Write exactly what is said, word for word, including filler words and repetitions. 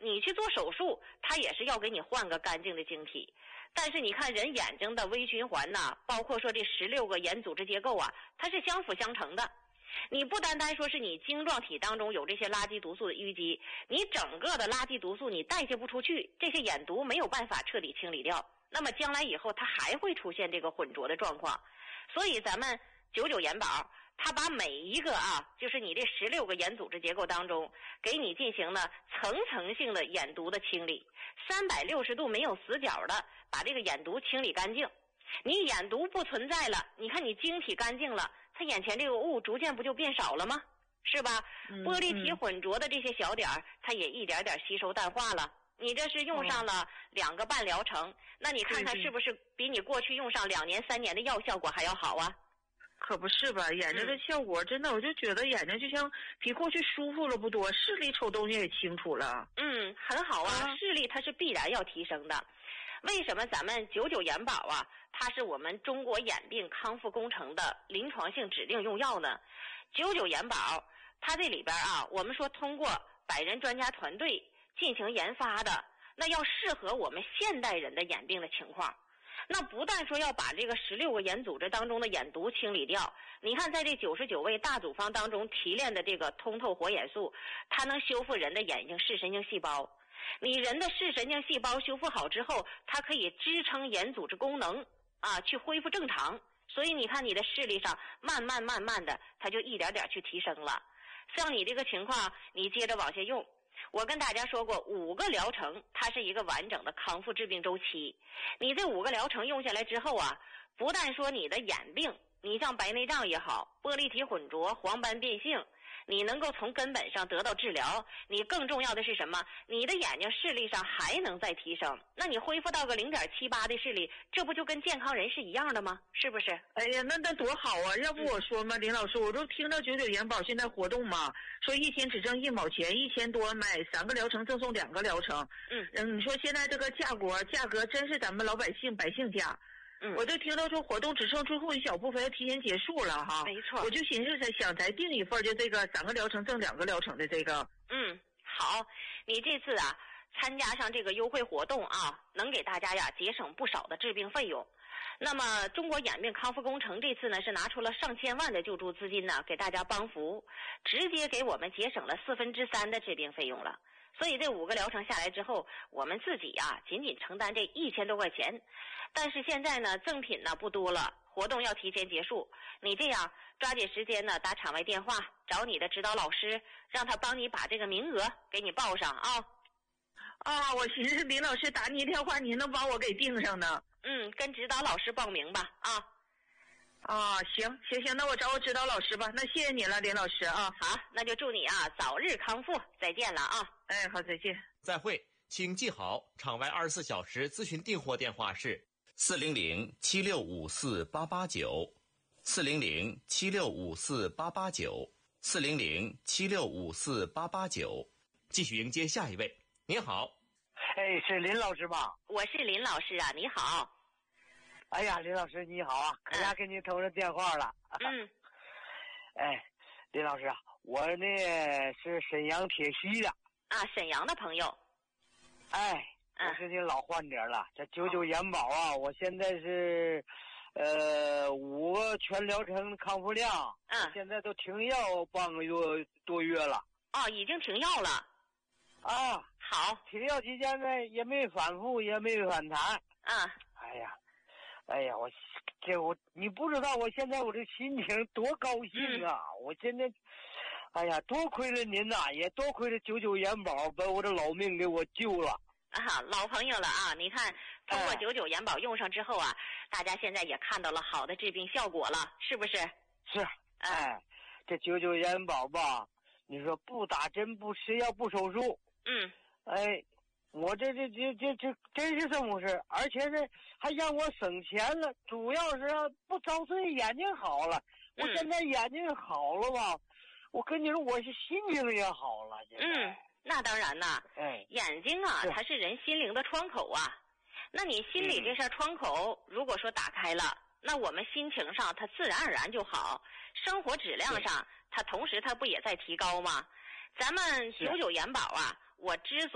你去做手术，它也是要给你换个干净的晶体。但是你看人眼睛的微循环呐、啊，包括说这十六个眼组织结构啊，它是相辅相成的。你不单单说是你晶状体当中有这些垃圾毒素的淤积，你整个的垃圾毒素你代谢不出去，这些眼毒没有办法彻底清理掉，那么将来以后它还会出现这个混浊的状况。所以咱们九九眼保它把每一个啊，就是你这十六个眼组织结构当中，给你进行了层层性的眼毒的清理，三百六十度没有死角的把这个眼毒清理干净。你眼毒不存在了，你看你晶体干净了，它眼前这个雾逐渐不就变少了吗？是吧？ 嗯、 玻璃体混浊的这些小点儿，它也一点点吸收淡化了。你这是用上了两个半疗程，哦、那你看看是不是比你过去用上两年三年的药效果还要好啊？ 可不是吧，眼睛的效果、嗯、真的，我就觉得眼睛就像比过去舒服了不多，视力瞅东西也清楚了。 嗯，很好啊，啊视力它是必然要提升的。为什么咱们九九眼保啊，它是我们中国眼病康复工程的临床性指定用药呢？九九眼保它这里边啊，我们说通过百人专家团队进行研发的，那要适合我们现代人的眼病的情况。那不但说要把这个十六个眼组织当中的眼毒清理掉，你看在这九十九味大组方当中提炼的这个通透活眼素，它能修复人的眼睛视神经细胞。你人的视神经细胞修复好之后，它可以支撑眼组织功能啊，去恢复正常。所以你看你的视力上慢慢慢慢的，它就一点点去提升了。像你这个情况，你接着往下用。我跟大家说过，五个疗程它是一个完整的康复治病周期。你这五个疗程用下来之后啊，不但说你的眼病，你像白内障也好，玻璃体混浊、黄斑变性，你能够从根本上得到治疗，你更重要的是什么？你的眼睛视力上还能再提升，那你恢复到个 零点七八 的视力，这不就跟健康人是一样的吗？是不是？ 哎呀，那那多好啊！要不我说嘛，林老师，我都听到九九眼保现在活动嘛，说一天只挣一毛钱，一千多买三个疗程赠送两个疗程。 嗯嗯，你说现在这个价格价格真是咱们老百姓百姓价。 嗯， 我就听到说活动只剩最后一小部分要提前结束了哈。 没错， 我就寻思再想再订一份，就这个三个疗程赠两个疗程的这个。 嗯，好，你这次啊参加上这个优惠活动啊，能给大家呀节省不少的治病费用。那么中国眼病康复工程这次呢是拿出了上千万的救助资金呢，给大家帮扶，直接给我们节省了四分之三的治病费用了。所以这五个疗程下来之后，我们自己呀、啊、仅仅承担这一千多块钱。但是现在呢赠品呢不多了，活动要提前结束。你这样抓紧时间呢打场外电话找你的指导老师，让他帮你把这个名额给你报上啊。 啊，我寻思林老师打你电话，您能把我给订上呢？ 嗯，跟指导老师报名吧啊。 啊，行行行，那我找我指导老师吧。那谢谢你了，林老师啊。 好，那就祝你啊早日康复，再见了啊。 哎，好，再见。 再会，请记好，场外二十四小时咨询订货电话是四零零七六五四八八九，四零零七六五四八八九，四零零七六五四八八九。继续迎接下一位。您好。 哎，是林老师吧？ 我是林老师啊，你好。 哎呀，林老师你好啊，可家给你通上电话了。 嗯。 哎，林老师啊，我呢是沈阳铁西的。 啊，沈阳的朋友。 哎，我是你老患者了。这九九眼保啊，我现在是呃五个全疗程康复量。 嗯。 现在都停药半个月多月了。 哦，已经停药了。 啊， 好。 停药期间呢，也没反复，也没反弹。 嗯。 哎呀。哎呀，我这我你不知道，我现在我这心情多高兴啊！嗯、我现在，哎呀，多亏了您呐、啊，也多亏了九九眼保把我的老命给我救了。 啊，老朋友了啊！你看，通过九九眼保用上之后啊，哎、大家现在也看到了好的治病效果了，是不是？ 是。哎，这九九眼保吧，你说不打针、不吃药、不手术， 嗯， 哎。我这这这这这真是这么回事，而且是还让我省钱了，主要是不遭罪，眼睛好了。我现在眼睛好了吧？嗯、我跟你说，我是心情也好了。 嗯，那当然呐。 哎， 眼睛啊，它是人心灵的窗口啊。那你心里这扇窗口，如果说打开了，嗯、那我们心情上它自然而然就好，生活质量上它同时它不也在提高吗？咱们九九眼保啊，我之所